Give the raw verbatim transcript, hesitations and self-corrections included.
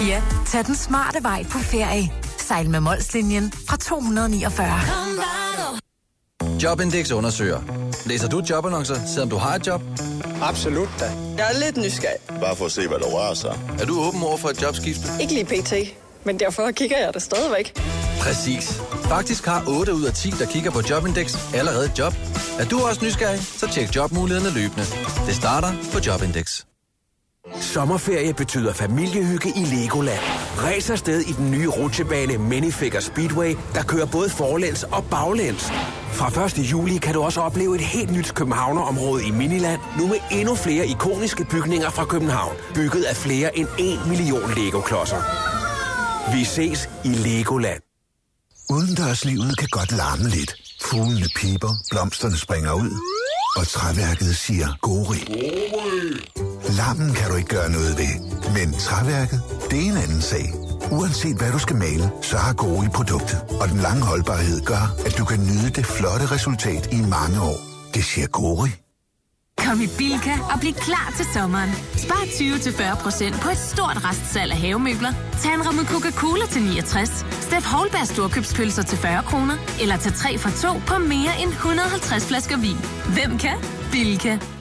Ja, tag den smarte vej på ferie. Sejl med Molslinjen fra to hundrede niogfyrre. Jobindex undersøger. Læser du jobannoncer, selvom du har et job? Absolut da. Jeg er lidt nysgerrig. Bare for at se, hvad der rører sig. Er du åben over for et jobskifte? Ikke lige pt, men derfor kigger jeg det stadigvæk. Præcis. Faktisk har otte ud af ti, der kigger på Jobindex, allerede et job. Er du også nysgerrig, så tjek jobmulighederne løbende. Det starter på Jobindex. Sommerferie betyder familiehygge i Legoland. Ræs afsted i den nye rutsjebane Minifigure Speedway, der kører både forlæns og baglæns. Fra første juli kan du også opleve et helt nyt københavnerområde i Miniland, nu med endnu flere ikoniske bygninger fra København, bygget af flere end en million Lego-klodser. Vi ses i Legoland. Udendørslivet kan godt larme lidt. Fuglene piper, blomsterne springer ud, og træværket siger gori. Larmen kan du ikke gøre noget ved, men træværket, det er en anden sag. Uanset hvad du skal male, så har Gori produktet, og den lange holdbarhed gør, at du kan nyde det flotte resultat i mange år. Det siger Gori. Kom i Bilka og bliv klar til sommeren. Spar tyve til fyrre procent på et stort restsalg af havemøbler. Tag en ramme Coca-Cola til niogtres. Steff Holberg storkøbspølser til fyrre kroner. Eller tag tre for to på mere end et hundrede og halvtreds flasker vin. Hvem kan? Bilka.